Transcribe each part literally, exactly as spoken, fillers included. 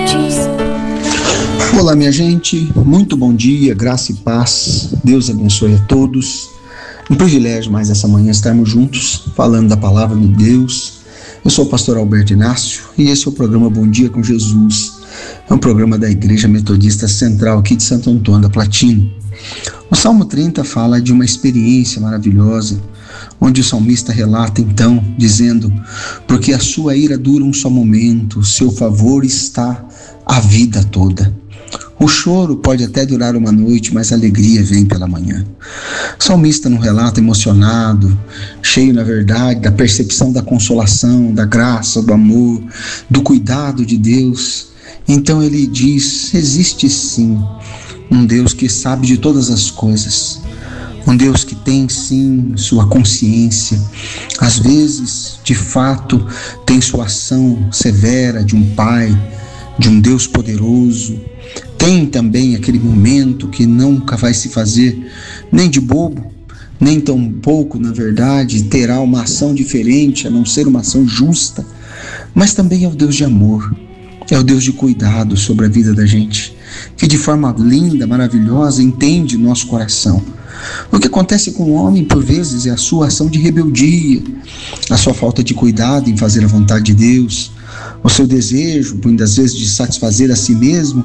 Deus. Olá, minha gente, muito bom dia, graça e paz, Deus abençoe a todos. Um privilégio mais essa manhã estarmos juntos, falando da palavra de Deus. Eu sou o pastor Alberto Inácio e esse é o programa Bom Dia com Jesus. É um programa da Igreja Metodista Central aqui de Santo Antônio da Platina. O Salmo trinta fala de uma experiência maravilhosa, onde o salmista relata então, dizendo: porque a sua ira dura um só momento, o seu favor está a vida toda. O choro pode até durar uma noite, mas a alegria vem pela manhã. O salmista, num relato emocionado, cheio, na verdade, da percepção da consolação, da graça, do amor, do cuidado de Deus, então ele diz: existe sim um Deus que sabe de todas as coisas, um Deus que tem sim sua consciência, às vezes, de fato, tem sua ação severa de um pai, de um Deus poderoso. Tem também aquele momento que nunca vai se fazer nem de bobo, nem tão pouco, na verdade, terá uma ação diferente, a não ser uma ação justa, mas também é o Deus de amor, é o Deus de cuidado sobre a vida da gente, que de forma linda, maravilhosa, entende nosso coração. O que acontece com o homem, por vezes, é a sua ação de rebeldia, a sua falta de cuidado em fazer a vontade de Deus, o seu desejo, muitas vezes, de satisfazer a si mesmo,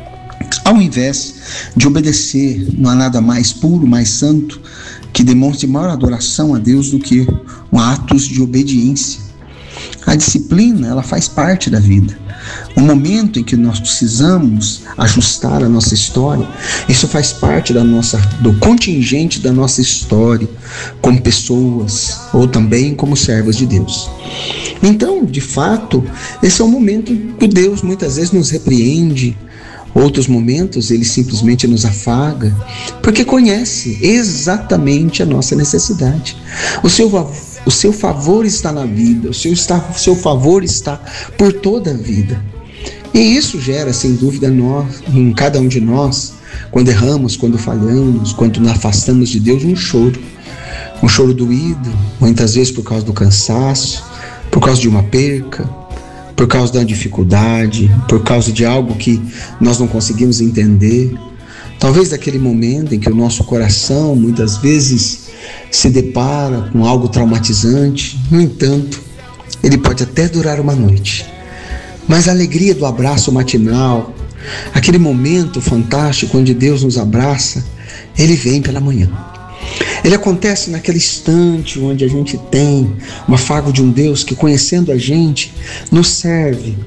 ao invés de obedecer. Não há nada mais puro, mais santo, que demonstre maior adoração a Deus do que um atos de obediência. A disciplina, ela faz parte da vida. O momento em que nós precisamos ajustar a nossa história, isso faz parte da nossa, do contingente da nossa história, como pessoas ou também como servos de Deus. Então, de fato, esse é o momento em que Deus muitas vezes nos repreende. Outros momentos ele simplesmente nos afaga, porque conhece exatamente a nossa necessidade. O seu, o seu favor está na vida, o seu, está, o seu favor está por toda a vida. E isso gera, sem dúvida, nós, em cada um de nós, quando erramos, quando falhamos, quando nos afastamos de Deus, um choro. Um choro doído, muitas vezes por causa do cansaço, por causa de uma perca, por causa da dificuldade, por causa de algo que nós não conseguimos entender. Talvez daquele momento em que o nosso coração muitas vezes se depara com algo traumatizante. No entanto, ele pode até durar uma noite, mas a alegria do abraço matinal, aquele momento fantástico onde Deus nos abraça, ele vem pela manhã. Ele acontece naquele instante onde a gente tem um afago de um Deus que, conhecendo a gente, nos serve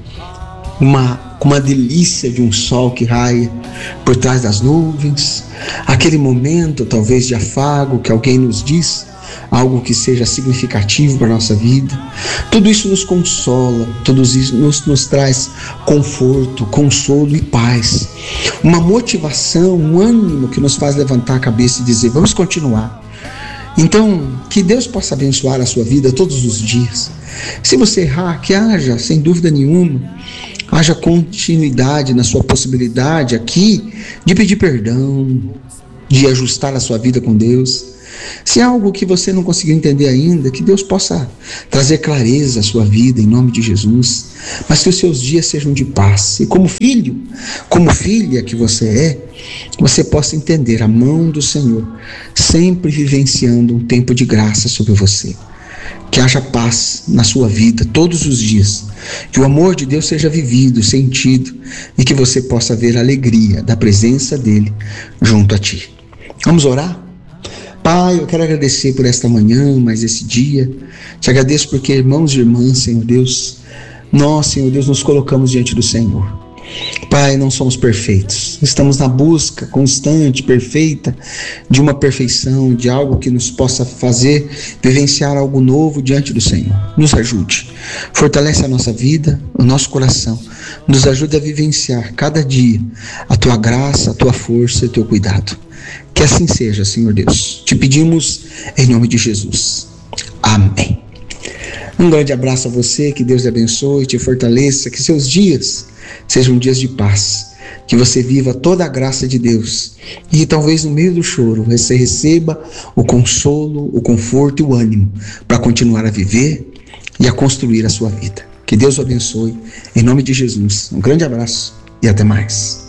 uma, uma delícia de um sol que raia por trás das nuvens. Aquele momento, talvez, de afago que alguém nos diz, algo que seja significativo para a nossa vida. Tudo isso nos consola, tudo isso nos, nos traz conforto, consolo e paz. Uma motivação, um ânimo que nos faz levantar a cabeça e dizer: vamos continuar. Então, que Deus possa abençoar a sua vida todos os dias. Se você errar, que haja, sem dúvida nenhuma, haja continuidade na sua possibilidade aqui de pedir perdão, de ajustar a sua vida com Deus. Se há algo que você não conseguiu entender ainda, que Deus possa trazer clareza à sua vida, em nome de Jesus, mas que os seus dias sejam de paz. E como filho, como filha que você é, você possa entender a mão do Senhor, sempre vivenciando um tempo de graça sobre você. Que haja paz na sua vida todos os dias, que o amor de Deus seja vivido, sentido, e que você possa ver a alegria da presença dele junto a ti. Vamos orar? Pai, eu quero agradecer por esta manhã, mais esse dia. Te agradeço porque, irmãos e irmãs, Senhor Deus, nós, Senhor Deus, nos colocamos diante do Senhor. Pai, não somos perfeitos. Estamos na busca constante, perfeita, de uma perfeição, de algo que nos possa fazer vivenciar algo novo diante do Senhor. Nos ajude. Fortalece a nossa vida, o nosso coração. Nos ajude a vivenciar cada dia a Tua graça, a Tua força e o Teu cuidado. Que assim seja, Senhor Deus. Te pedimos em nome de Jesus. Amém. Um grande abraço a você, que Deus te abençoe, te fortaleça, que seus dias sejam dias de paz, que você viva toda a graça de Deus e talvez no meio do choro você receba o consolo, o conforto e o ânimo para continuar a viver e a construir a sua vida. Que Deus o abençoe. Em nome de Jesus, um grande abraço e até mais.